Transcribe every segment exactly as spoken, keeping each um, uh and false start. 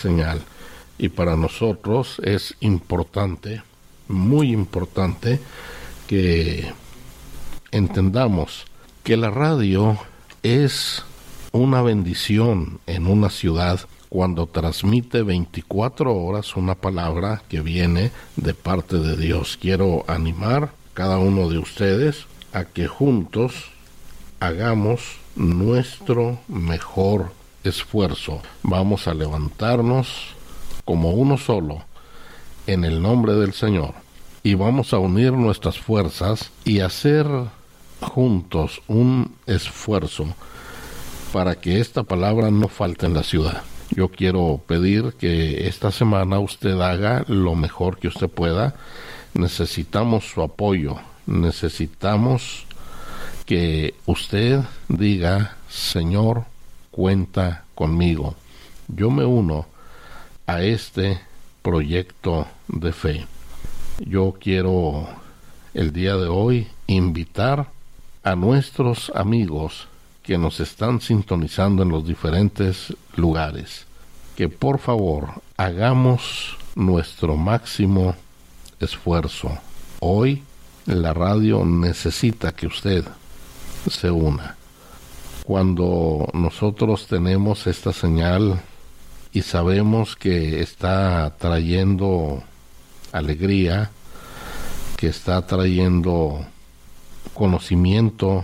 señal. Y para nosotros es importante, muy importante, que entendamos que la radio es una bendición en una ciudad cuando transmite veinticuatro horas una palabra que viene de parte de Dios. Quiero animar a cada uno de ustedes a que juntos hagamos nuestro mejor esfuerzo. Vamos a levantarnos como uno solo en el nombre del Señor y vamos a unir nuestras fuerzas y hacer juntos un esfuerzo para que esta palabra no falte en la ciudad. Yo quiero pedir que esta semana usted haga lo mejor que usted pueda. Necesitamos su apoyo, necesitamos que usted diga: Señor, cuenta conmigo. Yo me uno a este proyecto de fe. Yo quiero el día de hoy invitar a nuestros amigos que nos están sintonizando en los diferentes lugares, que por favor hagamos nuestro máximo esfuerzo. Hoy la radio necesita que usted se una. Cuando nosotros tenemos esta señal y sabemos que está trayendo alegría, que está trayendo conocimiento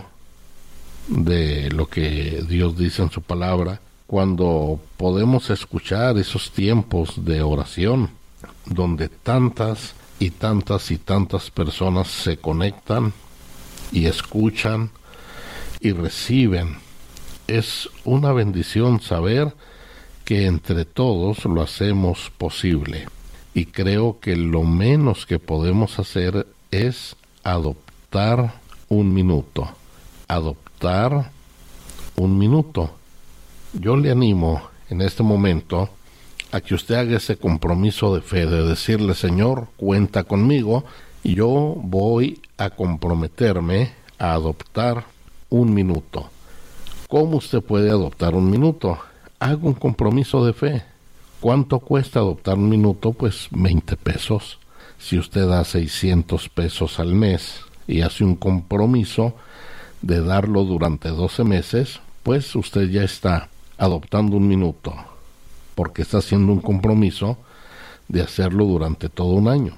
de lo que Dios dice en su palabra, cuando podemos escuchar esos tiempos de oración donde tantas y tantas y tantas personas se conectan y escuchan y reciben, es una bendición saber que entre todos lo hacemos posible. Y creo que lo menos que podemos hacer es adoptar un minuto. Adoptar un minuto. Yo le animo en este momento a que usted haga ese compromiso de fe, de decirle: Señor, cuenta conmigo, y yo voy a comprometerme a adoptar un minuto. ¿Cómo usted puede adoptar un minuto? Haga un compromiso de fe. ¿Cuánto cuesta adoptar un minuto? Pues veinte pesos. Si usted da seiscientos pesos al mes y hace un compromiso de darlo durante doce meses, pues usted ya está adoptando un minuto, porque está haciendo un compromiso de hacerlo durante todo un año.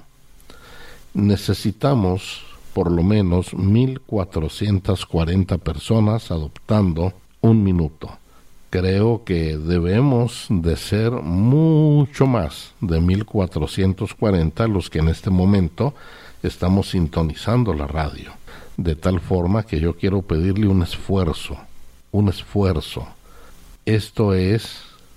Necesitamos por lo menos mil cuatrocientas cuarenta personas adoptando un minuto. Creo que debemos de ser mucho más de mil cuatrocientos cuarenta los que en este momento estamos sintonizando la radio. De tal forma que yo quiero pedirle un esfuerzo, un esfuerzo. Esto es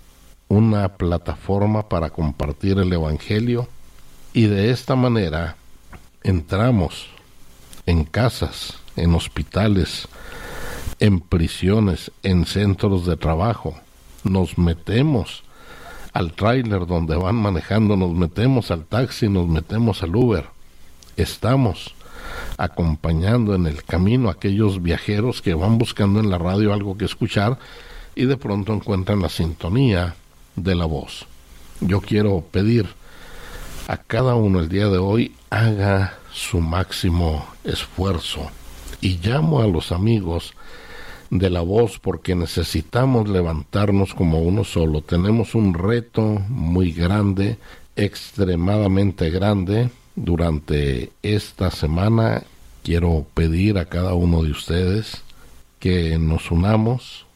una plataforma para compartir el Evangelio, y de esta manera entramos en casas, en hospitales, en prisiones, en centros de trabajo. Nos metemos al tráiler donde van manejando, nos metemos al taxi, nos metemos al Uber. Estamos acompañando en el camino a aquellos viajeros que van buscando en la radio algo que escuchar y de pronto encuentran la sintonía de la voz. Yo quiero pedir a cada uno el día de hoy: haga su máximo esfuerzo, y llamo a los amigos de la voz porque necesitamos levantarnos como uno solo. Tenemos un reto muy grande, extremadamente grande. Durante esta semana quiero pedir a cada uno de ustedes que nos unamos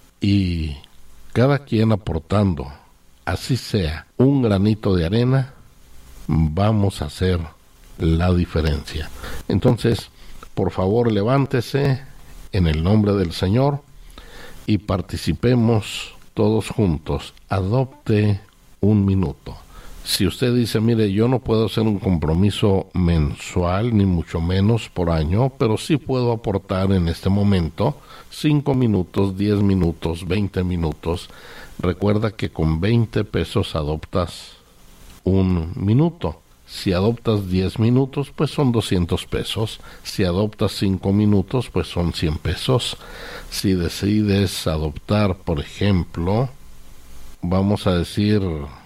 y cada quien aportando, así sea un granito de arena, vamos a hacer la diferencia. Entonces, por favor, levántese en el nombre del Señor y participemos todos juntos. Adopte un minuto. Si usted dice: mire, yo no puedo hacer un compromiso mensual, ni mucho menos por año, pero sí puedo aportar en este momento cinco minutos, diez minutos, veinte minutos. Recuerda que con veinte pesos adoptas un minuto. Si adoptas diez minutos, pues son doscientos pesos. Si adoptas cinco minutos, pues son cien pesos. Si decides adoptar, por ejemplo, vamos a decir,